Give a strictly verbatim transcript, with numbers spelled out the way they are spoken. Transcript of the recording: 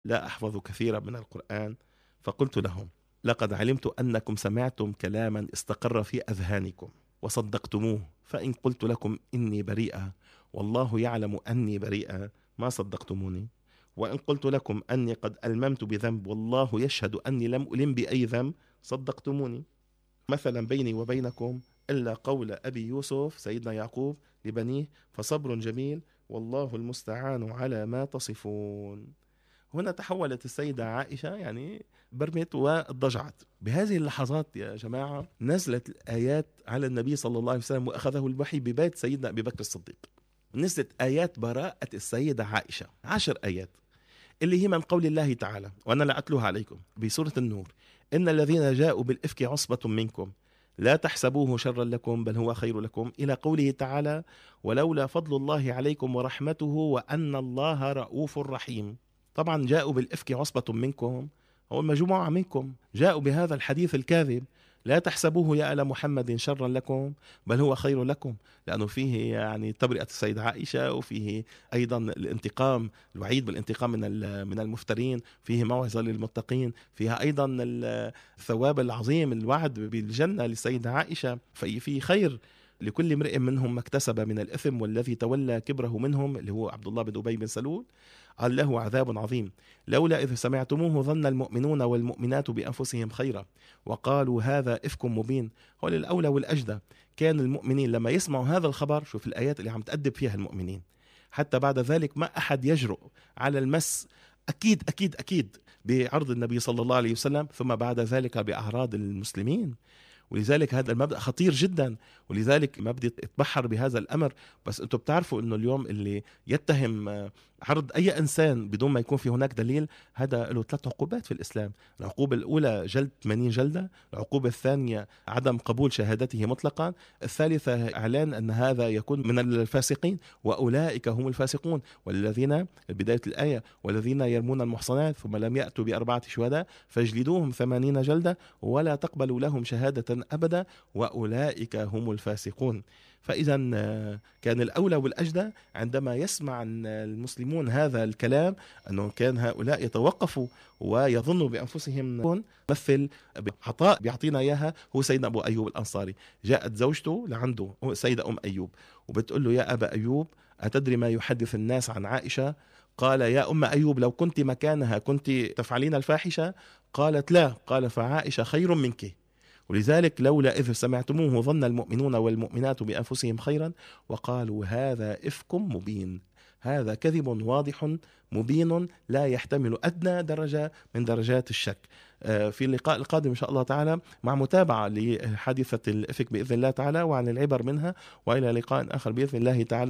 لا أحفظ كثيرا من القرآن، فقلت لهم: لقد علمت أنكم سمعتم كلاما استقر في أذهانكم وصدقتموه، فإن قلت لكم إني بريئة والله يعلم أني بريئة ما صدقتموني، وإن قلت لكم أني قد ألممت بذنب والله يشهد أني لم ألم بأي ذنب صدقتموني. مثلا بيني وبينكم إلا قول أبي يوسف سيدنا يعقوب لبنيه: فصبر جميل والله المستعان على ما تصفون. هنا تحولت السيدة عائشة يعني برمت وضجعت. بهذه اللحظات يا جماعة نزلت الآيات على النبي صلى الله عليه وسلم، وأخذه الوحي ببيت سيدنا أبي بكر الصديق. نزلت آيات براءة السيدة عائشة، عشر آيات، اللي هي من قول الله تعالى، وأنا لا أتلوها عليكم، بسورة النور: إن الذين جاءوا بالإفك عصبة منكم لا تحسبوه شرا لكم بل هو خير لكم، إلى قوله تعالى: ولولا فضل الله عليكم ورحمته وأن الله رؤوف رحيم. طبعا جاءوا بالإفك عصبة منكم، هو مجموعة منكم جاءوا بهذا الحديث الكاذب: لا تحسبوه يا آل محمد شرا لكم بل هو خير لكم، لأنه فيه يعني تبرئة السيدة عائشة، وفيه أيضا الانتقام، الوعيد بالانتقام من من المفترين، فيه موعظة للمتقين، فيها أيضا الثواب العظيم، الوعد بالجنة للسيدة عائشة، فيه خير لكل امرئ منهم ما اكتسب من الإثم والذي تولى كبره منهم اللي هو عبد الله بن أبي بن سلول قال له عذاب عظيم. لولا إذ سمعتموه ظن المؤمنون والمؤمنات بأنفسهم خيرا وقالوا هذا إفك مبين. هو الأولى والأجدى كان المؤمنين لما يسمعوا هذا الخبر، شوف الآيات اللي عم تأدب فيها المؤمنين، حتى بعد ذلك ما أحد يجرؤ على المس أكيد أكيد أكيد بعرض النبي صلى الله عليه وسلم، ثم بعد ذلك بأعراض المسلمين. ولذلك هذا المبدأ خطير جدا، ولذلك ما بدي اتبحر بهذا الأمر. بس أنتم بتعرفوا أنه اليوم اللي يتهم عرض أي إنسان بدون ما يكون في هناك دليل، هذا له ثلاث عقوبات في الإسلام. العقوبة الأولى جلد ثمانين جلدة، العقوبة الثانية عدم قبول شهادته مطلقا، الثالثة إعلان أن هذا يكون من الفاسقين وأولئك هم الفاسقون، والذين بداية الآية: والذين يرمون المحصنات ثم لم يأتوا بأربعة شهداء فاجلدوهم ثمانين جلدة ولا تقبلوا لهم شهادة أبدا وأولئك هم الفاسقون. فإذا كان الأولى والأجدى عندما يسمع المسلمون هذا الكلام أنه كان هؤلاء يتوقفوا ويظنوا بأنفسهم مثل عطاء بيعطينا إياها هو سيدنا أبو أيوب الأنصاري. جاءت زوجته لعنده سيدة أم أيوب وبتقول له: يا أبا أيوب أتدري ما يحدث الناس عن عائشة؟ قال: يا أم أيوب لو كنت مكانها كنت تفعلين الفاحشة؟ قالت: لا. قال: فعائشة خير منك. ولذلك لولا إذ سمعتموه ظن المؤمنون والمؤمنات بأنفسهم خيرا وقالوا هذا إفك مبين. هذا كذب واضح مبين لا يحتمل أدنى درجة من درجات الشك. في اللقاء القادم إن شاء الله تعالى مع متابعة لحادثة الإفك بإذن الله تعالى وعن العبر منها، وإلى لقاء آخر بإذن الله تعالى.